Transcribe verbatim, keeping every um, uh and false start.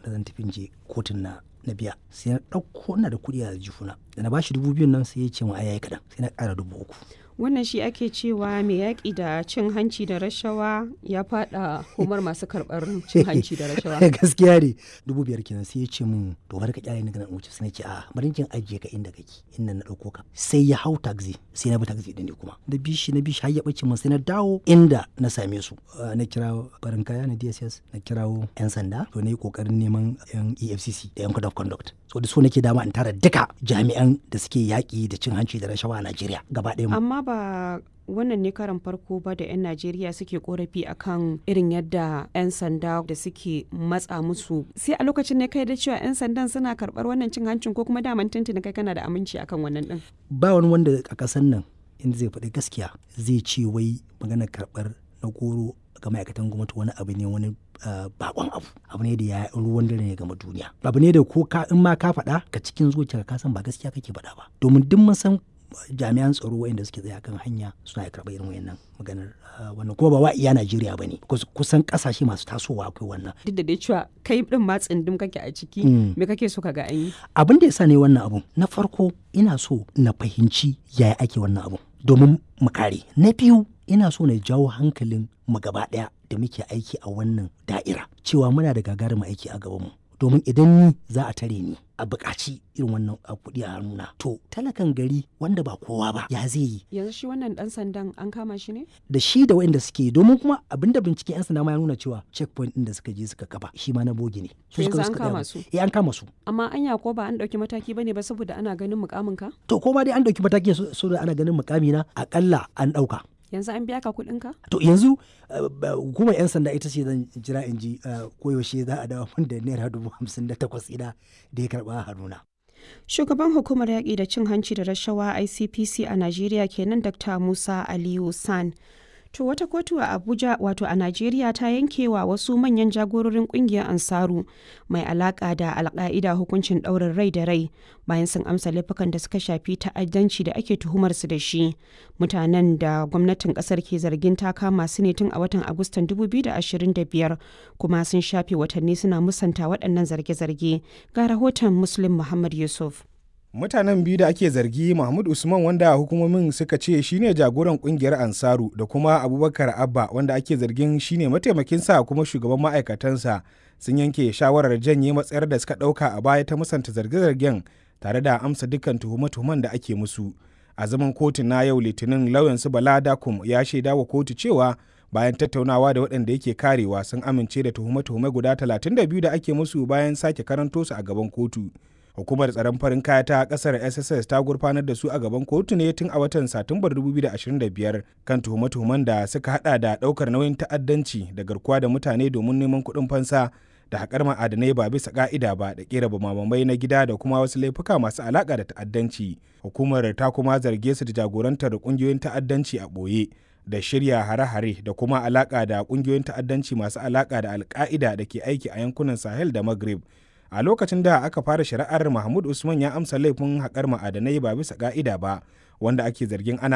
da zan tafi je kotun na na biya sai na ɗauko ina da kuɗi a jifuna da na bashi dubu biyun nan sai ya ce mu ai yayi kaɗan sai na ƙara dubu uku. Wannan shi ake cewa mai yaƙi da cin hanci da rashawa ya faɗa humar masu karɓar cin hanci da rashawa. Gaskiya ne dubu biyar kenan sai ya ce mun to bari ka kyale ni ganin wuce sai na ce a bari kin ajiye ka inda kake inda na ɗauko ka sai ya hau taxi sai na bi taxi din ne kuma da bishi na bishi har ya ɓace mun sai na dawo inda na same su na kirawo barin kaya na D S S na kirawo yan sanda to na yi kokarin neman yan E F C C da yan code of conduct so da so nake dama in tara duka jami'an da suke yaƙi da cin hanci da rashawa a Najeriya gaba ɗaya. Amma ba wannan ne karan farko ba da 'yan Najeriya suke korafi akan irin yadda 'yan sanda da suke matsa musu sai a lokacin ne kai da cewa 'yan sandan suna karɓar wannan cin hancin ko kuma daman tuntuni kai kana da aminci akan wannan din. Ba wani wanda a ƙasar nan inda zai faɗi gaskiya zai ce wai maganar karɓar na goro ga ma'aikatan gwamnati wani abu ne wani bakon abu abu ne da ya ruwan dare ne game duniya abu ne da ko ka in ma ka faɗa ka cikin zuciya ka san ba gaskiya kake faɗa ba domin duk mun san jami'an tsaro wayanda suke tsaye kan hanya suna karɓar irin wayannan maganar wannan kuma ba wa iya Najeriya bane kusan kasashe masu tasowa akwai wannan duk da dai cewa kai din ma tsindim kake a ciki me kake so ka ga an yi abin da yasa ne wannan abun na farko ina so na fahimci yaya ake wannan abun domin mu kare na biyu ina so na jawo hankalin mu gaba daya da muke aiki a wannan da'ira cewa muna da gagarumin aiki a gaban mu domin idan ni za a tare ni a buƙaci irin wannan kuɗi a hannuna to talakan gari wanda ba kowa ba ya zai yi. Yanzu shi wannan ɗan sandan an kama shi ne? Da shi da waɗanda suke domin kuma abinda binciken 'yan sanda ma ya nuna cewa checkpoint ɗin da suka je suka kafa shi ma na bogi ne. Yanzu an kama su? Eh an kama su. Amma anya ko ba an ɗauki mataki bane ba saboda ana ganin mukamin ka? To ko ma dai an ɗauki mataki saboda ana ganin mukami na akalla an ɗauka. Yanzu an biya ka kuɗin ka? To yanzu hukumar 'yan sanda ita ce zan jira in ji koyaushe za a dawo min da naira dubu hamsin da takwas ina da ya karɓa a hannuna. Shugaban hukumar yaƙi da cin hanci da rashawa I C P C a Najeriya kenan Dr. Musa Aliyu San. To wata kotu a Abuja wato a Najeriya ta yankewa wasu manyan jagororin kungiyar Ansaru mai alaka da Al-Qaida hukuncin ɗaurin rai da rai bayan sun amsa laifukan da suka shafi ta'addanci da ake tuhumar su da shi. Mutanen da gwamnatin kasar ke zargin ta kama su ne tun a watan Agustan dubu biyu da ashirin da biyar kuma sun shafe watanni suna musanta waɗannan zarge-zarge. Ga rahoton Muslim Muhammad Yusuf. Mutanen biyu da ake zargi Mahmud Usman wanda hukumomin suka ce shine jagoran kungiyar Ansaru da kuma Abubakar Abba wanda ake zargin shine mataimakinsa kuma shugaban ma'aikatansa sun yanke shawarar janye matsayar da suka ɗauka a baya ta musanta zarge-zargen tare da amsa dukkan tuhume-tuhumen da ake musu. A zaman kotun na yau Litinin lauyansu Bala Dakum ya shaida wa kotu cewa bayan tattaunawa da waɗanda yake karewa sun amince da tuhume-tuhume guda talatin da biyu da ake musu bayan sake karanto su a gaban kotu. Hukumar tsaron farin kaya ta kasar S S S ta gurfanar da su a gaban kotu ne tun a watan Satumbar dubu biyu da ashirin da biyar kan tuhume-tuhumen da suka hada da daukar nauyin ta'addanci da garkuwa da mutane domin neman kuɗin fansa da haƙar ma'adanai ba bisa ka'ida ba da kera bamabamai na gida da kuma wasu laifuka masu alaƙa da ta'addanci. Hukumar ta kuma zarge su da jagorantar ƙungiyoyin ta'addanci a ɓoye da shirya hare-hare da kuma alaƙa da ƙungiyoyin ta'addanci masu alaƙa da Al-Qaida da ke aiki a yankunan Sahel da Maghreb. A lokacin da aka fara shari'ar Mahmud Usman ya amsa laifin haƙar ma'adanai ba bisa ƙa'ida ba wanda ake zargin ana